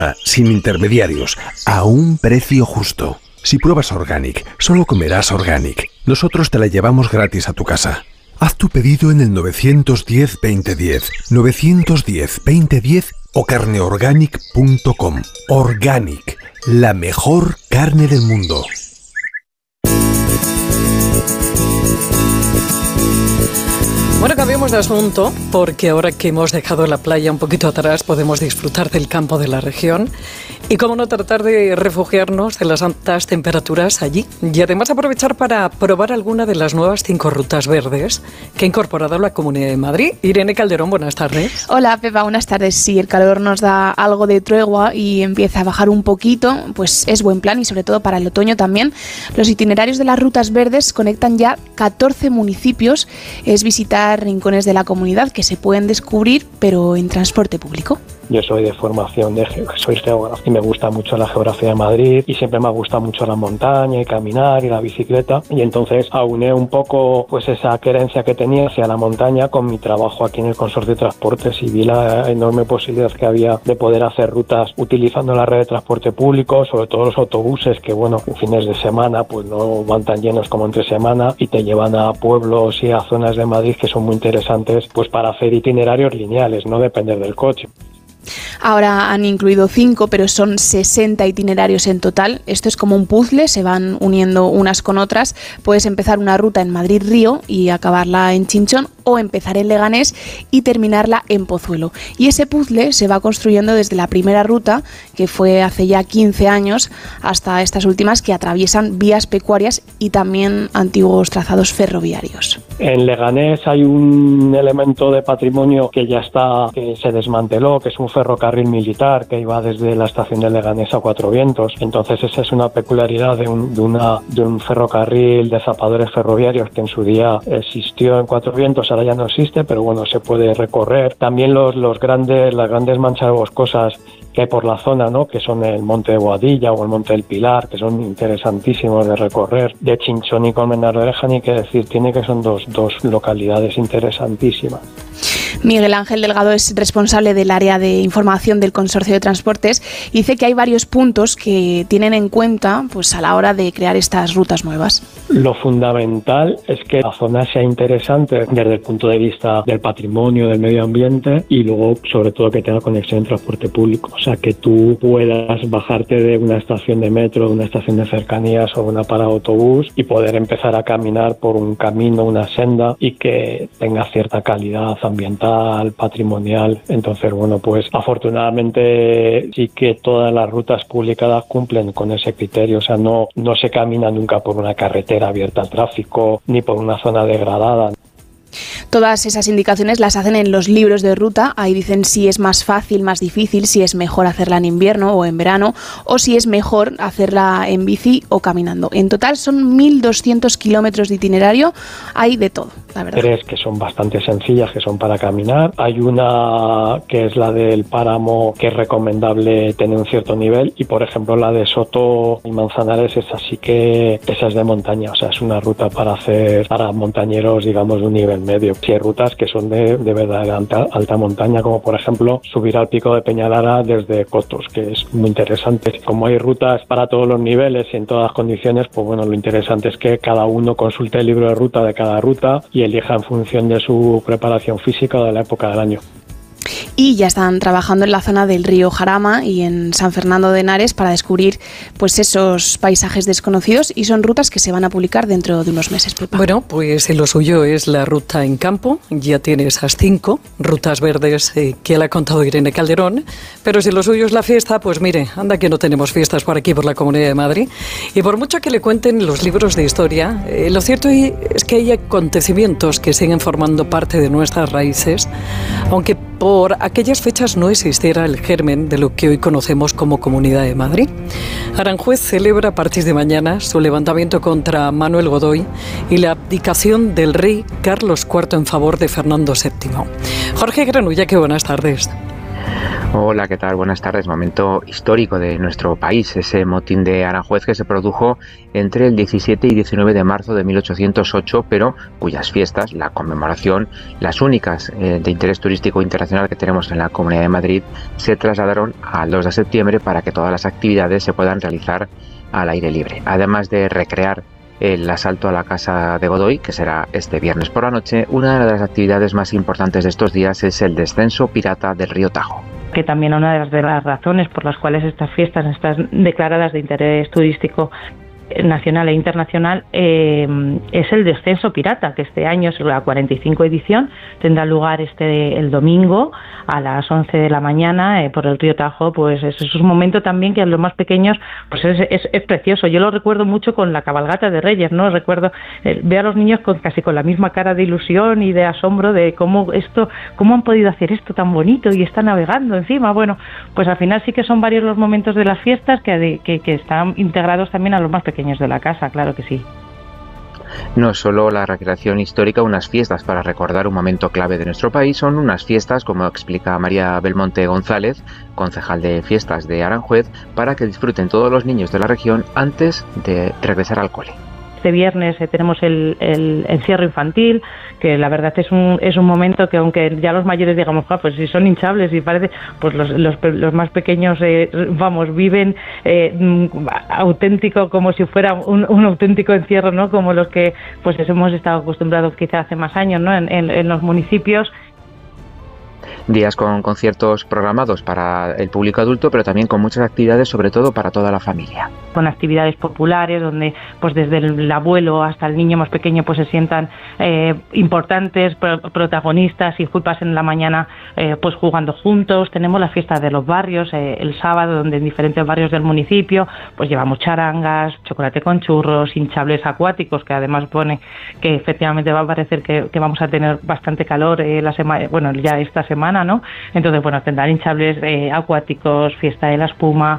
sin intermediarios, a un precio justo. Si pruebas Organic, solo comerás Organic. Nosotros te la llevamos gratis a tu casa. Haz tu pedido en el 910-2010, 910-2010 o carneorganic.com. Organic, la mejor carne del mundo. Bueno, cambiemos de asunto, porque ahora que hemos dejado la playa un poquito atrás, podemos disfrutar del campo de la región y, cómo no, tratar de refugiarnos de las altas temperaturas allí. Y además aprovechar para probar alguna de las nuevas 5 rutas verdes que ha incorporado la Comunidad de Madrid. Irene Calderón, buenas tardes. Hola, Pepa, buenas tardes. Sí, el calor nos da algo de tregua y empieza a bajar un poquito, pues es buen plan, y sobre todo para el otoño también. Los itinerarios de las rutas verdes conectan ya 14 municipios. Es visitar rincones de la comunidad que se pueden descubrir, pero en transporte público. Yo soy de formación, soy geógrafo y me gusta mucho la geografía de Madrid y siempre me ha gustado mucho la montaña y caminar y la bicicleta, y entonces auné un poco pues esa querencia que tenía hacia la montaña con mi trabajo aquí en el Consorcio de Transportes, y vi la enorme posibilidad que había de poder hacer rutas utilizando la red de transporte público, sobre todo los autobuses que, bueno, en fines de semana pues no van tan llenos como entre semana y te llevan a pueblos y a zonas de Madrid que son muy interesantes pues para hacer itinerarios lineales, no depender del coche. Ahora han incluido 5, pero son 60 itinerarios en total. Esto es como un puzzle, se van uniendo unas con otras. Puedes empezar una ruta en Madrid-Río y acabarla en Chinchón, o empezar en Leganés y terminarla en Pozuelo. Y ese puzzle se va construyendo desde la primera ruta, que fue hace ya 15 años, hasta estas últimas que atraviesan vías pecuarias y también antiguos trazados ferroviarios. En Leganés hay un elemento de patrimonio que ya está, que se desmanteló, que es un ferrocarril militar que iba desde la estación de Leganés a Cuatro Vientos. Entonces esa es una peculiaridad de un ferrocarril de zapadores ferroviarios que en su día existió en Cuatro Vientos. Ahora ya no existe, pero bueno, se puede recorrer. También las grandes manchas boscosas que hay por la zona, ¿no?, que son el Monte de Boadilla o el Monte del Pilar, que son interesantísimos de recorrer. De Chinchón y Colmenar de Oreja, ni que decir, tiene que son dos localidades interesantísimas. Miguel Ángel Delgado es responsable del área de información del Consorcio de Transportes y dice que hay varios puntos que tienen en cuenta pues a la hora de crear estas rutas nuevas. Lo fundamental es que la zona sea interesante desde el punto de vista del patrimonio, del medio ambiente, y luego sobre todo que tenga conexión en transporte público. O sea, que tú puedas bajarte de una estación de metro, de una estación de cercanías o una parada de autobús y poder empezar a caminar por un camino, una senda, y que tenga cierta calidad ambiental, patrimonial. Entonces, bueno, pues afortunadamente sí que todas las rutas publicadas cumplen con ese criterio. O sea, no se camina nunca por una carretera abierta al tráfico ni por una zona degradada. Todas esas indicaciones las hacen en los libros de ruta. Ahí dicen si es más fácil, más difícil, si es mejor hacerla en invierno o en verano, o si es mejor hacerla en bici o caminando. En total son 1.200 kilómetros de itinerario. Hay de todo, la verdad. 3 que son bastante sencillas, que son para caminar. Hay una que es la del Páramo, que es recomendable tener un cierto nivel. Y, por ejemplo, la de Soto y Manzanares, esa sí que esa es de montaña. O sea, es una ruta para montañeros, digamos, de un nivel medio. Sí hay rutas que son de verdad alta montaña, como por ejemplo subir al pico de Peñalara desde Cotos, que es muy interesante. Como hay rutas para todos los niveles y en todas las condiciones, pues bueno, lo interesante es que cada uno consulte el libro de ruta de cada ruta y elija en función de su preparación física o de la época del año. Y ya están trabajando en la zona del río Jarama y en San Fernando de Henares para descubrir pues esos paisajes desconocidos, y son rutas que se van a publicar dentro de unos meses, Pepa. Bueno, pues lo suyo es la ruta en campo. Ya tiene esas 5 rutas verdes que le ha contado Irene Calderón, pero si lo suyo es la fiesta, pues mire, anda que no tenemos fiestas por aquí, por la Comunidad de Madrid. Y por mucho que le cuenten los libros de historia, lo cierto es que hay acontecimientos que siguen formando parte de nuestras raíces, aunque por aquellas fechas no existiera el germen de lo que hoy conocemos como Comunidad de Madrid. Aranjuez celebra a partir de mañana su levantamiento contra Manuel Godoy y la abdicación del rey Carlos IV en favor de Fernando VII. Jorge Granulla, qué buenas tardes. Hola, ¿qué tal? Buenas tardes. Momento histórico de nuestro país, ese motín de Aranjuez que se produjo entre el 17 y 19 de marzo de 1808, pero cuyas fiestas, la conmemoración, las únicas de interés turístico internacional que tenemos en la Comunidad de Madrid, se trasladaron al 2 de septiembre para que todas las actividades se puedan realizar al aire libre. Además de recrear el asalto a la Casa de Godoy, que será este viernes por la noche, una de las actividades más importantes de estos días es el descenso pirata del río Tajo. Que también una de las razones por las cuales estas fiestas están declaradas de interés turístico nacional e internacional es el descenso pirata, que este año es la 45 edición, tendrá lugar el domingo a las 11 de la mañana por el río Tajo. Pues es un momento también que a los más pequeños pues es precioso. Yo lo recuerdo mucho con la cabalgata de Reyes, ¿no? Recuerdo ver a los niños casi con la misma cara de ilusión y de asombro de cómo han podido hacer esto tan bonito y está navegando encima. Bueno, pues al final sí que son varios los momentos de las fiestas que están integrados también a los más pequeños de la casa, claro que sí. No es solo la recreación histórica, unas fiestas para recordar un momento clave de nuestro país, son unas fiestas, como explica María Belmonte González, concejal de fiestas de Aranjuez, para que disfruten todos los niños de la región antes de regresar al cole. Este viernes tenemos el encierro infantil, que la verdad es un momento que, aunque ya los mayores digamos, pues si son hinchables y parece, pues los más pequeños viven auténtico, como si fuera un auténtico encierro, ¿no? Como los que pues hemos estado acostumbrados quizá hace más años, ¿no? En los municipios. Días con conciertos programados para el público adulto, pero también con muchas actividades, sobre todo para toda la familia. Con actividades populares donde pues desde el abuelo hasta el niño más pequeño pues se sientan importantes protagonistas y pasen la mañana pues jugando juntos. Tenemos la fiesta de los barrios el sábado, donde en diferentes barrios del municipio pues llevamos charangas, chocolate con churros, hinchables acuáticos, que además pone que efectivamente va a parecer que vamos a tener bastante calor ya esta semana, ¿no? Entonces, bueno, tendrán hinchables acuáticos, fiesta de la espuma.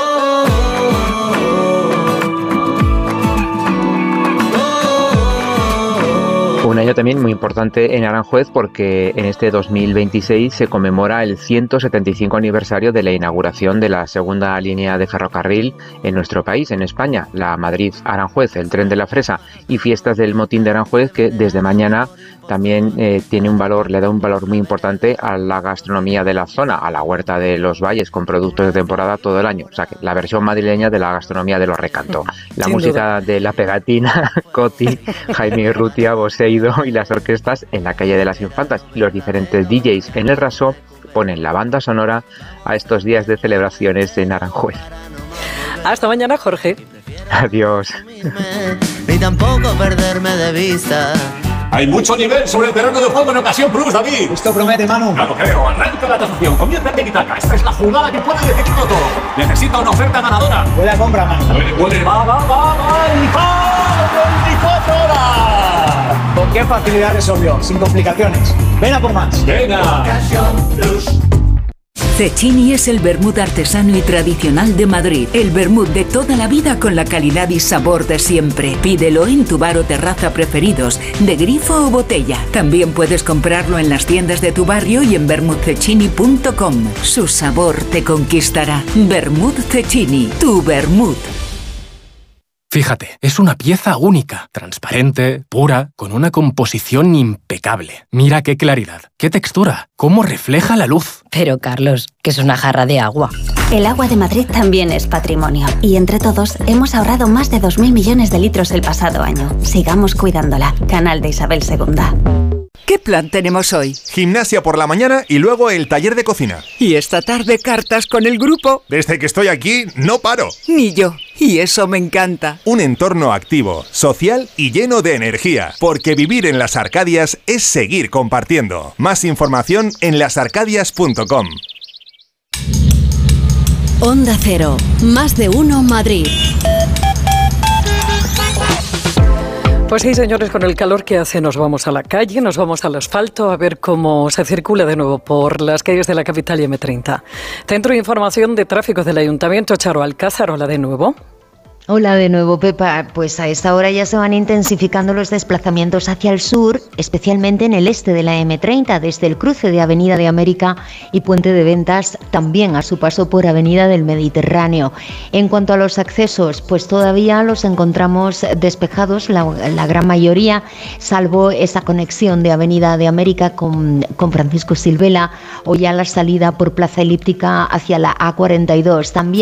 Un año también muy importante en Aranjuez, porque en este 2026 se conmemora el 175 aniversario de la inauguración de la segunda línea de ferrocarril en nuestro país, en España, la Madrid-Aranjuez, el tren de la Fresa, y fiestas del motín de Aranjuez, que desde mañana también le da un valor muy importante a la gastronomía de la zona, a la huerta de los valles, con productos de temporada todo el año. O sea, que la versión madrileña de la gastronomía de los Recanto. La música de La Pegatina, Coti, Jaime Urrutia, Boseido y las orquestas en la calle de las Infantas, y los diferentes DJs en el Raso ponen la banda sonora a estos días de celebraciones en Aranjuez. Hasta mañana, Jorge. Adiós. Ni tampoco perderme de vista. Hay mucho nivel sobre el terreno de juego en Ocasión Plus, David. Esto promete, Manu. Ya lo creo. Arranca la tasación. Comienza el tiki-taka. Esta es la jugada que puede decidirlo todo. Necesita una oferta ganadora. Buena compra, Manu. Puede. Va. ¡Y 24 horas! ¿Con qué facilidad resolvió? Sin complicaciones. Ven a por más. Venga. Ocasión Plus. Cecchini es el vermut artesano y tradicional de Madrid. El vermut de toda la vida con la calidad y sabor de siempre. Pídelo en tu bar o terraza preferidos, de grifo o botella. También puedes comprarlo en las tiendas de tu barrio y en vermutcecchini.com. Su sabor te conquistará. Vermut Cecchini, tu vermut. Fíjate, es una pieza única, transparente, pura, con una composición impecable. Mira qué claridad, qué textura, cómo refleja la luz. Pero Carlos, que es una jarra de agua. El agua de Madrid también es patrimonio. Y entre todos hemos ahorrado más de 2.000 millones de litros el pasado año. Sigamos cuidándola. Canal de Isabel II. ¿Qué plan tenemos hoy? Gimnasia por la mañana y luego el taller de cocina. Y esta tarde cartas con el grupo. Desde que estoy aquí no paro. Ni yo. Y eso me encanta. Un entorno activo, social y lleno de energía. Porque vivir en Las Arcadias es seguir compartiendo. Más información en lasarcadias.com. Onda Cero. Más de uno Madrid. Pues sí, señores, con el calor que hace nos vamos a la calle, nos vamos al asfalto a ver cómo se circula de nuevo por las calles de la capital y M30. Centro de Información de Tráfico del Ayuntamiento, Charo Alcázar, hola de nuevo. Hola de nuevo, Pepa. Pues a esta hora ya se van intensificando los desplazamientos hacia el sur, especialmente en el este de la M30, desde el cruce de Avenida de América y Puente de Ventas, también a su paso por Avenida del Mediterráneo. En cuanto a los accesos, pues todavía los encontramos despejados, la gran mayoría, salvo esa conexión de Avenida de América con Francisco Silvela, o ya la salida por Plaza Elíptica hacia la A42. También